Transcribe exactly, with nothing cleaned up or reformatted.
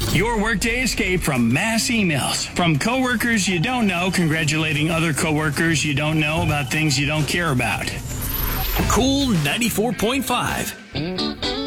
Your workday escape from mass emails. From coworkers you don't know congratulating other coworkers you don't know about things you don't care about. Cool ninety-four point five.